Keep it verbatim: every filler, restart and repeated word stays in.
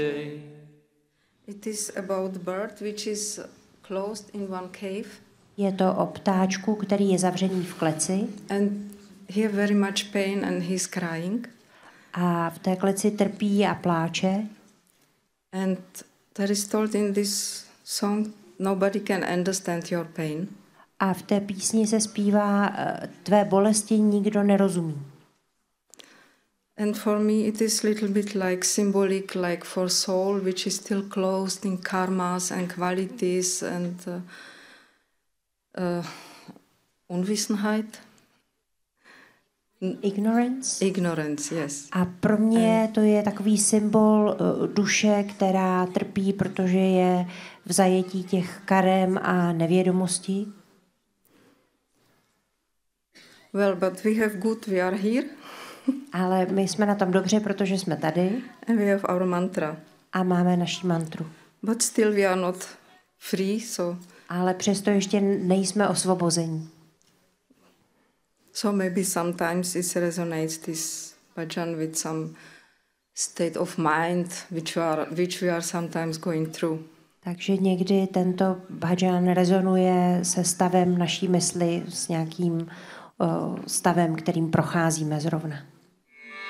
It is about bird which is closed in one cave. Je to o ptáčku, který je zavřený v kleci. And he have very much pain and he's crying. A v té kleci trpí a pláče. And there is told in this song, nobody can understand your pain. A v té písni se zpívá, tvé bolesti nikdo nerozumí. And for me it is little bit like symbolic, like for soul, which is still closed in karmas and qualities and uh, uh, Unwissenheit. Ignorance. Ignorance, yes. A pro mě to je takový symbol uh, duše, která trpí, protože je v zajetí těch karem a nevědomostí. Well, but we have good, we are here. Ale my jsme na tom dobře, protože jsme tady. And we have our mantra. A máme naši mantru. But still we are not free, so... Ale přesto ještě nejsme osvobození. So maybe sometimes it resonates this bhajan with some state of mind which we are, which we are sometimes going through. Takže někdy tento bhajan rezonuje se stavem naší mysli, s nějakým uh, stavem, kterým procházíme zrovna.